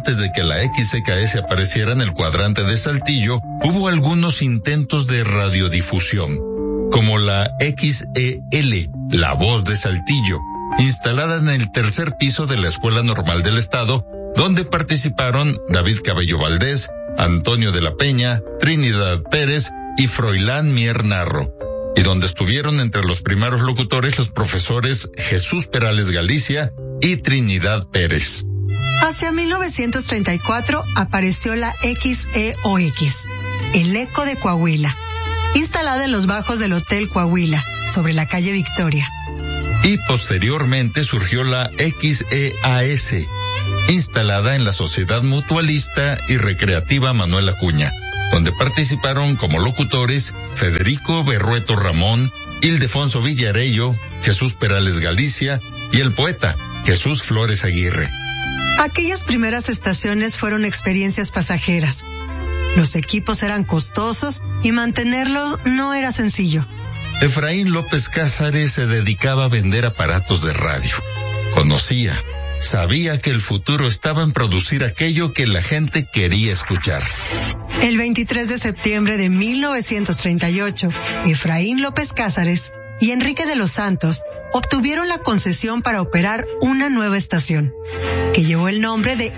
antes de que la XCKS apareciera en el cuadrante de Saltillo, hubo algunos intentos de radiodifusión, como la XEL, La Voz de Saltillo, instalada en el tercer piso de la Escuela Normal del Estado, donde participaron David Cabello Valdés, Antonio de la Peña, Trinidad Pérez y Froilán Mier Narro, y donde estuvieron entre los primeros locutores los profesores Jesús Perales Galicia y Trinidad Pérez. Hacia 1934 apareció la XEOX, el Eco de Coahuila, instalada en los bajos del Hotel Coahuila, sobre la calle Victoria. Y posteriormente surgió la XEAS, instalada en la Sociedad Mutualista y Recreativa Manuel Acuña, donde participaron como locutores Federico Berrueto Ramón, Ildefonso Villarello, Jesús Perales Galicia y el poeta Jesús Flores Aguirre. Aquellas primeras estaciones fueron experiencias pasajeras. Los equipos eran costosos y mantenerlos no era sencillo. Efraín López Cázares se dedicaba a vender aparatos de radio. Sabía que el futuro estaba en producir aquello que la gente quería escuchar. El 23 de septiembre de 1938, Efraín López Cázares y Enrique de los Santos obtuvieron la concesión para operar una nueva estación, que llevó el nombre de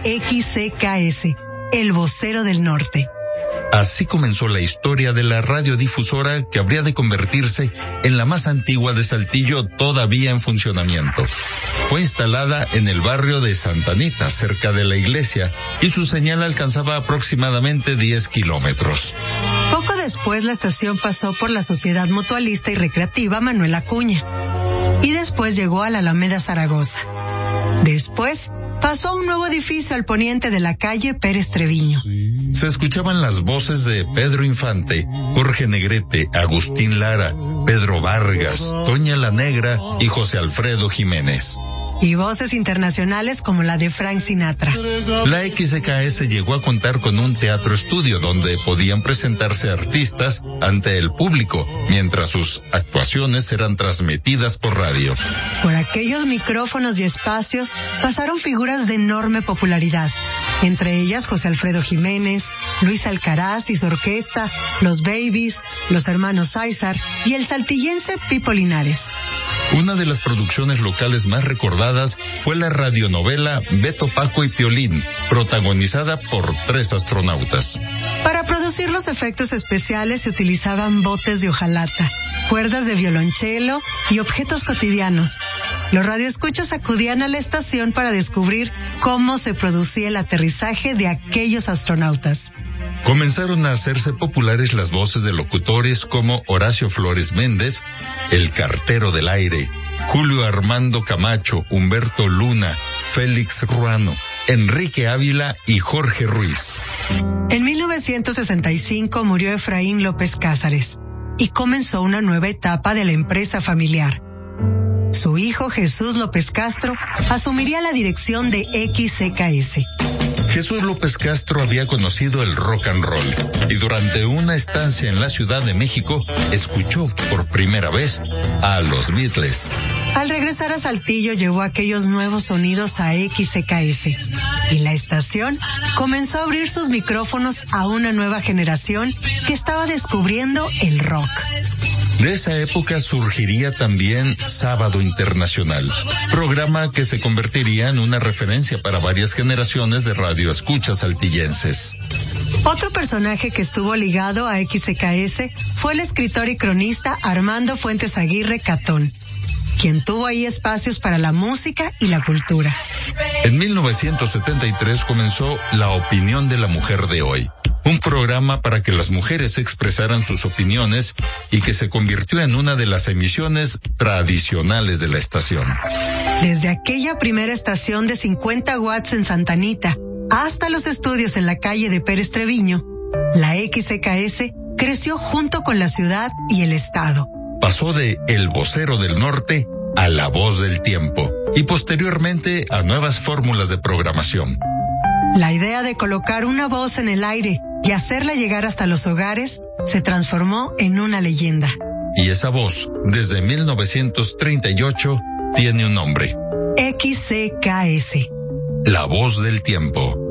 XCKS, El Vocero del Norte. Así comenzó la historia de la radiodifusora que habría de convertirse en la más antigua de Saltillo todavía en funcionamiento. Fue instalada en el barrio de Santa Anita, cerca de la iglesia, y su señal alcanzaba aproximadamente 10 kilómetros. Poco después la estación pasó por la Sociedad Mutualista y Recreativa Manuel Acuña, y después llegó a la Alameda Zaragoza. Después pasó a un nuevo edificio al poniente de la calle Pérez Treviño. Se escuchaban las voces de Pedro Infante, Jorge Negrete, Agustín Lara, Pedro Vargas, Toña la Negra y José Alfredo Jiménez. Y voces internacionales como la de Frank Sinatra. La XCKS llegó a contar con un teatro estudio donde podían presentarse artistas ante el público, mientras sus actuaciones eran transmitidas por radio. Por aquellos micrófonos y espacios pasaron figuras de enorme popularidad, entre ellas José Alfredo Jiménez, Luis Alcaraz y su orquesta, los Babies, los hermanos César y el saltillense Pipo Linares. Una de las producciones locales más recordadas fue la radionovela Beto, Paco y Piolín, protagonizada por 3 astronautas. Para producir los efectos especiales se utilizaban botes de hojalata, cuerdas de violonchelo y objetos cotidianos. Los radioescuchas acudían a la estación para descubrir cómo se producía el aterrizaje de aquellos astronautas. Comenzaron a hacerse populares las voces de locutores como Horacio Flores Méndez, el cartero del aire, Julio Armando Camacho, Humberto Luna, Félix Ruano, Enrique Ávila y Jorge Ruiz. En 1965 murió Efraín López Cázares y comenzó una nueva etapa de la empresa familiar. Su hijo Jesús López Castro asumiría la dirección de XCKS. Jesús López Castro había conocido el rock and roll y durante una estancia en la Ciudad de México escuchó por primera vez a los Beatles. Al regresar a Saltillo llevó aquellos nuevos sonidos a XCKS y la estación comenzó a abrir sus micrófonos a una nueva generación que estaba descubriendo el rock. De esa época surgiría también Sábado Internacional, programa que se convertiría en una referencia para varias generaciones de radioescuchas saltillenses. Otro personaje que estuvo ligado a XCKS fue el escritor y cronista Armando Fuentes Aguirre Catón, quien tuvo ahí espacios para la música y la cultura. En 1973 comenzó La Opinión de la Mujer de Hoy, un programa para que las mujeres expresaran sus opiniones y que se convirtió en una de las emisiones tradicionales de la estación. Desde aquella primera estación de 50 watts en Santa Anita hasta los estudios en la calle de Pérez Treviño, la XCKS creció junto con la ciudad y el estado. Pasó de El Vocero del Norte a La Voz del Tiempo y posteriormente a nuevas fórmulas de programación. La idea de colocar una voz en el aire y hacerla llegar hasta los hogares se transformó en una leyenda. Y esa voz, desde 1938, tiene un nombre. XCKS. La Voz del Tiempo.